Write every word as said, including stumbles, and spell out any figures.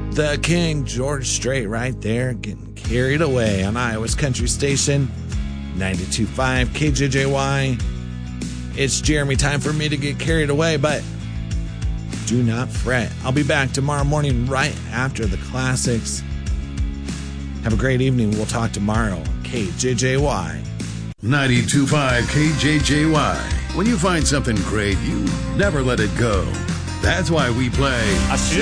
The King, George Strait, right there, getting carried away on Iowa's Country Station, ninety-two point five K J J Y. It's Jeremy time for me to get carried away, but do not fret. I'll be back tomorrow morning right after the classics. Have a great evening. We'll talk tomorrow. K J J Y. ninety-two point five K J J Y. When you find something great, you never let it go. That's why we play.